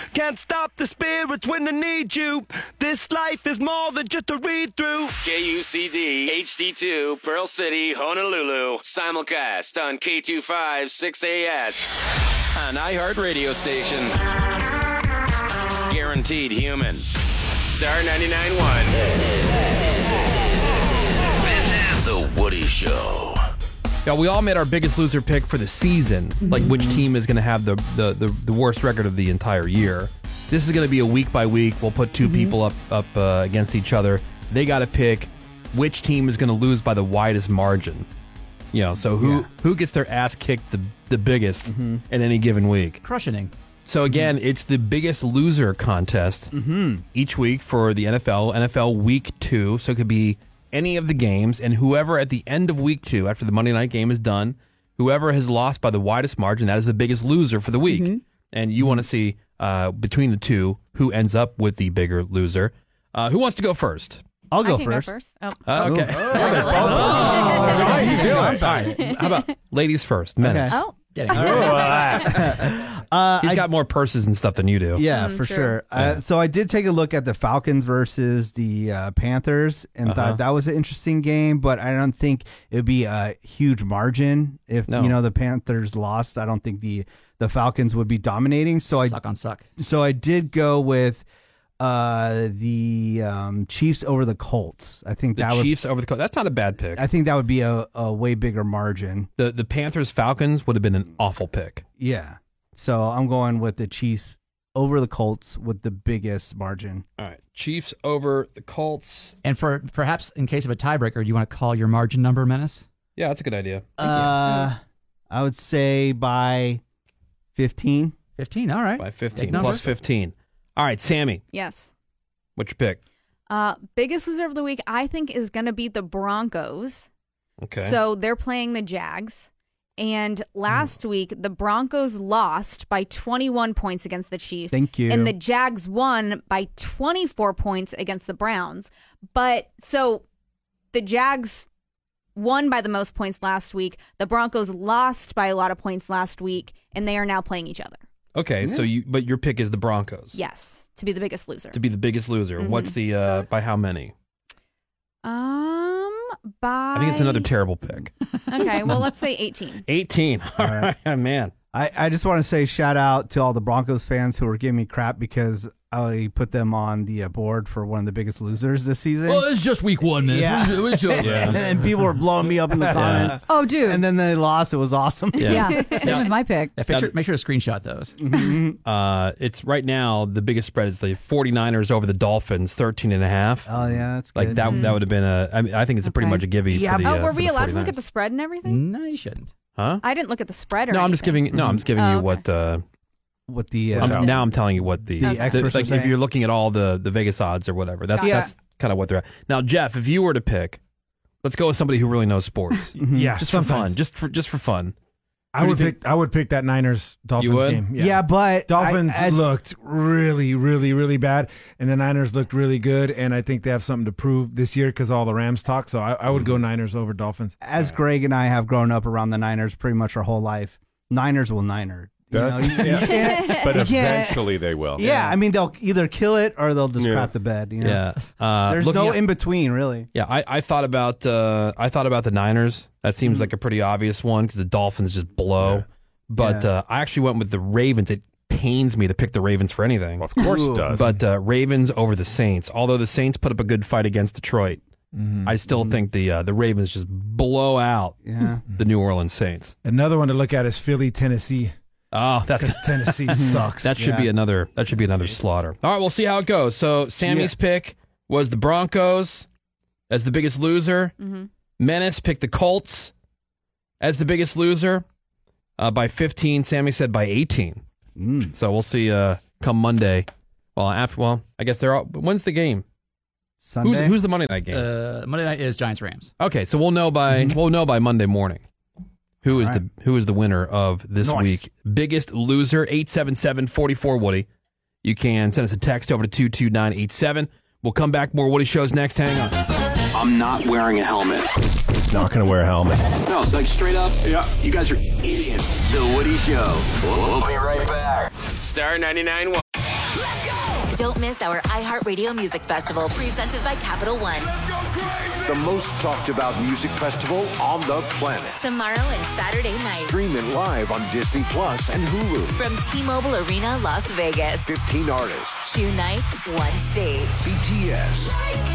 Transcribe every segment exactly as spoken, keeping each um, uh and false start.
Can't stop the spirits when I need you. This life is more than just a read-through. K U C D, H D two, Pearl City, Honolulu. Simulcast on K two five six A S. An iHeart radio station. Guaranteed human. Star ninety-nine point one. This is The Woody Show. Yeah, we all made our biggest loser pick for the season, like which team is going to have the, the, the, the worst record of the entire year. This is going to be a week by week. We'll put two mm-hmm. people up up uh, against each other. They got to pick which team is going to lose by the widest margin. You know, so who yeah. who gets their ass kicked the the biggest mm-hmm. in any given week? Crushing. So again, mm-hmm. it's the biggest loser contest mm-hmm. each week for the N F L. N F L Week Two, so it could be any of the games, and whoever at the end of week two, after the Monday night game is done, whoever has lost by the widest margin, that is the biggest loser for the week. Mm-hmm. And you want to see uh, between the two who ends up with the bigger loser. Uh, who wants to go first? I'll go I can first. Go first. Oh. Uh, okay. Oh. Oh. How right. How about ladies first? Menace. Okay. Oh. Getting uh, He's I, got more purses and stuff than you do. Yeah, mm, for true. sure. Yeah. Uh, so I did take a look at the Falcons versus the uh, Panthers and Uh-huh. thought that was an interesting game, but I don't think it would be a huge margin if No. you know the Panthers lost. I don't think the the Falcons would be dominating. So suck I on suck. so I did go with uh, the um, Chiefs over the Colts. I think The that Chiefs over the Colts. That's not a bad pick. would I think that would be a, a way bigger margin. The the Panthers Falcons would have been an awful pick. Yeah. So I'm going with the Chiefs over the Colts with the biggest margin. All right, Chiefs over the Colts. And for perhaps in case of a tiebreaker, do you want to call your margin number, Menace? Yeah, that's a good idea. Uh, I would say by fifteen. fifteen, all right. By fifteen Big number. plus fifteen. All right, Sammy, Yes. what's your pick? Uh, biggest loser of the week, I think, is going to be the Broncos. Okay. So they're playing the Jags. And last mm. week, the Broncos lost by twenty-one points against the Chiefs. Thank you. And the Jags won by twenty-four points against the Browns. But so the Jags won by the most points last week. The Broncos lost by a lot of points last week, and they are now playing each other. Okay, yeah. so you but your pick is the Broncos. Yes, to be the biggest loser. To be the biggest loser. Mm-hmm. What's the uh, by how many? Um, by I think it's another terrible pick. Okay, well, let's say eighteen. eighteen. All right, man. I, I just want to say shout out to all the Broncos fans who were giving me crap because I put them on the uh, board for one of the biggest losers this season. Well, it's just week one, man. Yeah. Yeah. And people were blowing me up in the comments. Oh, dude. And then they lost. It was awesome. Yeah. Yeah, this is my pick. Yeah, make, sure, make sure to screenshot those. Uh, it's right now the biggest spread is the 49ers over the Dolphins, thirteen and a half. Oh, yeah, that's good. Like that that would have been a I mean I think it's a pretty Okay. much a gimme Yeah, for the Oh, uh, were for we the allowed to look 49ers. at the spread and everything? No, you shouldn't. Huh? I didn't look at the spread or No, I'm just anything. giving no, I'm just giving Oh, you okay. what uh With the uh, I'm- Okay. now I'm telling you what the, The the- experts like are if saying. you're looking at all the, the Vegas odds or whatever. That's Gotcha. that's kind of what they're at. Now, Jeff, if you were to pick, let's go with somebody who really knows sports. Yeah, Just for sometimes. fun. Just for just for fun. I Who would do you pick. I would pick that Niners Dolphins would? game. yeah. but Dolphins I, I- looked really, really, really bad, and the Niners looked really good. And I think they have something to prove this year because all the Rams talk. So I, I would go Niners over Dolphins. As Greg and I have grown up around the Niners pretty much our whole life, Niners will Niner. You know, you- you can't- But you can't- eventually they will. Yeah, I mean, they'll either kill it or they'll just Yeah. crap the bed. You know? Yeah. Uh, There's looking no at- in between, really. Yeah, I, I thought about uh, I thought about the Niners. That seems Mm-hmm. like a pretty obvious one because the Dolphins just blow. Yeah. But Yeah. uh, I actually went with the Ravens. It pains me to pick the Ravens for anything. Well, of course Ooh. it does. But uh, Ravens over the Saints. Although the Saints put up a good fight against Detroit, Mm-hmm. I still think the uh, the Ravens just blow out Yeah. the New Orleans Saints. Another one to look at is Philly, Tennessee. Oh, that's Because Tennessee sucks. that should Yeah. be another that should be another slaughter. All right, we'll see how it goes. So Sammy's pick was the Broncos as the biggest loser. Mm-hmm. Menace picked the Colts as the biggest loser uh, by fifteen. Sammy said by eighteen. Mm. So we'll see uh, come Monday. Well, after well, I guess they're all. When's the game? Sunday. Who's who's the Monday night game? Uh, Monday night is Giants Rams. Okay, so we'll know by we'll know by Monday morning who is All right. the who is the winner of this Nice. week. Biggest loser eight seven seven, four four Woody. You can send us a text over to two two nine eight seven. We'll come back more Woody shows next. Hang on. I'm not wearing a helmet. Not going to wear a helmet. No, like straight up. Yeah. You guys are idiots. The Woody Show. We'll be right back. Star ninety-nine point one. Don't miss our iHeartRadio Music Festival presented by Capital One. The most talked about music festival on the planet. Tomorrow and Saturday night. Stream it live on Disney Plus and Hulu. From T-Mobile Arena, Las Vegas. fifteen artists. Two nights, one stage. B T S.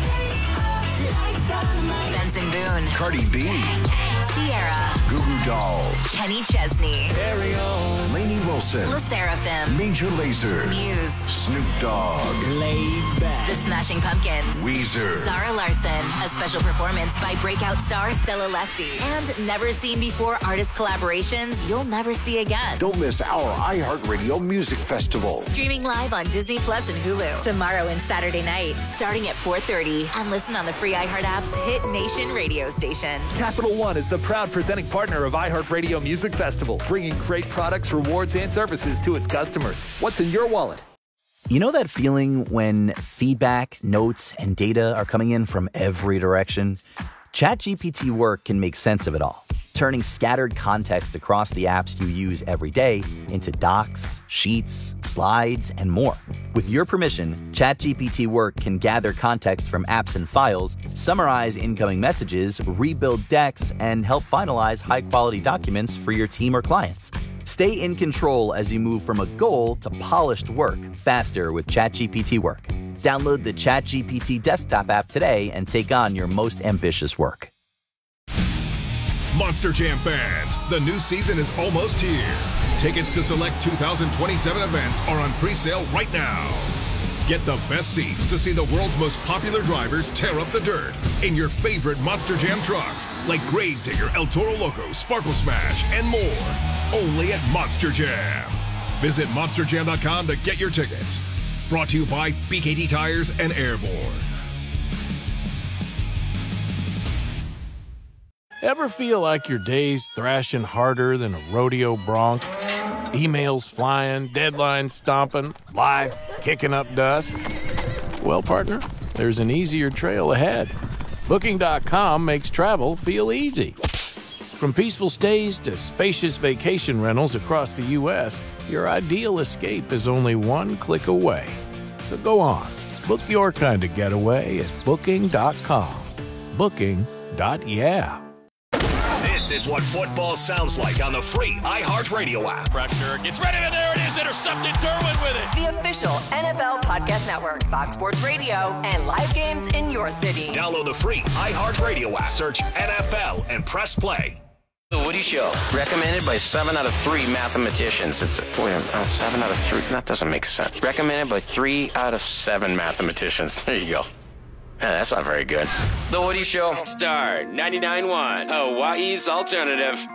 Benson Boone. Cardi B. Sierra. Goo Goo Dolls. Kenny Chesney. Carry on. Lainey Wilson. La Seraphim. Major Lazer. Muse. Snoop Dogg. Laid Back. The Smashing Pumpkins. Weezer. Zara Larson. A special performance by breakout star Stella Lefty. And never seen before artist collaborations you'll never see again. Don't miss our iHeartRadio Music Festival. Streaming live on Disney Plus and Hulu. Tomorrow and Saturday night, starting at four thirty. And listen on the free iHeart app's Hit Nation radio station. Capital One is the proud presenting partner of iHeartRadio Music Festival, bringing great products, rewards, and services to its customers. What's in your wallet? You know that feeling when feedback, notes, and data are coming in from every direction? ChatGPT Work can make sense of it all, turning scattered context across the apps you use every day into docs, sheets, slides, and more. With your permission, ChatGPT Work can gather context from apps and files, summarize incoming messages, rebuild decks, and help finalize high-quality documents for your team or clients. Stay in control as you move from a goal to polished work faster with ChatGPT Work. Download the ChatGPT desktop app today and take on your most ambitious work. Monster Jam fans, the new season is almost here. Tickets to select two thousand twenty-seven events are on pre-sale right now. Get the best seats to see the world's most popular drivers tear up the dirt in your favorite Monster Jam trucks like Gravedigger, El Toro Loco, Sparkle Smash, and more. Only at Monster Jam. Visit monster jam dot com to get your tickets. Brought to you by B K T Tires and Airborne. Ever feel like your day's thrashing harder than a rodeo bronc? Emails flying, deadlines stomping, life kicking up dust? Well, partner, there's an easier trail ahead. Booking dot com makes travel feel easy. From peaceful stays to spacious vacation rentals across the U S, your ideal escape is only one click away. So go on, book your kind of getaway at booking dot com. Booking dot yeah. This is what football sounds like on the free iHeartRadio app. Pressure gets ready, and there it is, intercepted. Derwin with it. The official N F L Podcast Network, Fox Sports Radio, and live games in your city. Download the free iHeartRadio app. Search N F L and press play. The Woody Show, recommended by seven out of three mathematicians. It's wait a minute, uh, seven out of three. That doesn't make sense. Recommended by three out of seven mathematicians. There you go. Yeah, that's not very good. The Woody Show, Star ninety-nine point one, Hawaii's alternative.